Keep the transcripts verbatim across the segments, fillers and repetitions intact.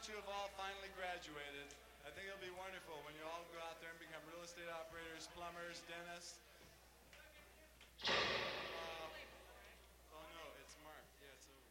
that you have all finally graduated. I think it'll be wonderful when you all go out there and become real estate operators, plumbers, dentists. Uh, oh no, it's Mark. Yeah, it's over.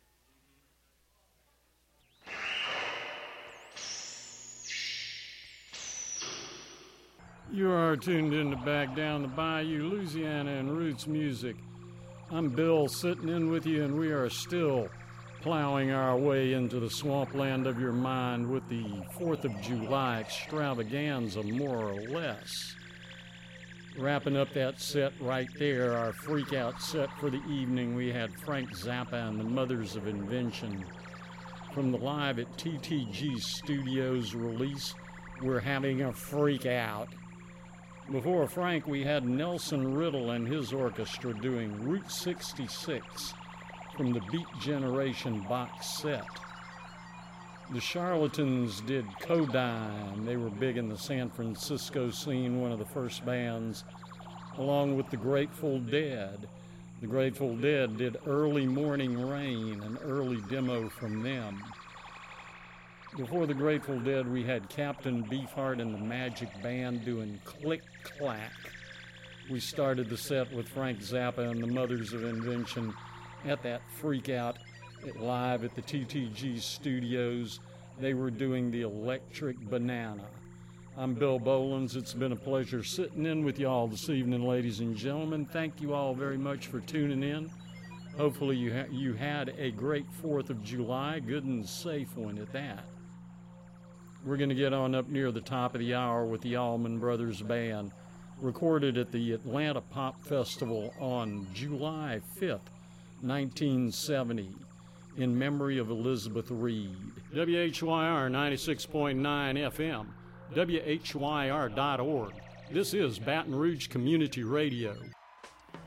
Mm-hmm. You are tuned in to Back Down the Bayou, Louisiana and Roots Music. I'm Bill, sitting in with you, and we are still plowing our way into the swampland of your mind with the fourth of July extravaganza, more or less. Wrapping up that set right there, our freak-out set for the evening, we had Frank Zappa and the Mothers of Invention. From the Live at T T G Studios release, We're Having a Freak Out. Before Frank, we had Nelson Riddle and his orchestra doing Route sixty-six from the Beat Generation box set. The Charlatans did Codine. They were big in the San Francisco scene, one of the first bands, along with the Grateful Dead. The Grateful Dead did Early Morning Rain, an early demo from them. Before the Grateful Dead, we had Captain Beefheart and the Magic Band doing Click Clack. We started the set with Frank Zappa and the Mothers of Invention at that freak out at Live at the T T G Studios. They were doing the Electric Banana. I'm Bill Bolins. It's been a pleasure sitting in with you all this evening, ladies and gentlemen. Thank you all very much for tuning in. Hopefully you, ha- you had a great fourth of July, good and safe one at that. We're going to get on up near the top of the hour with the Allman Brothers Band, recorded at the Atlanta Pop Festival on July fifth, nineteen seventy, in memory of Elizabeth Reed. W H Y R ninety-six point nine F M, W H Y R dot org. This is Baton Rouge Community Radio.